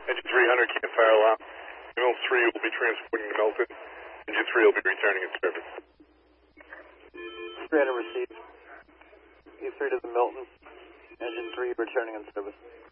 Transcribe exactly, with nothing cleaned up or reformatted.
Engine three hundred, can't fire alarm. Mill three will be transporting to Milton. Engine three will be returning in service. three hundred received. E three to the Milton. Engine three returning in service.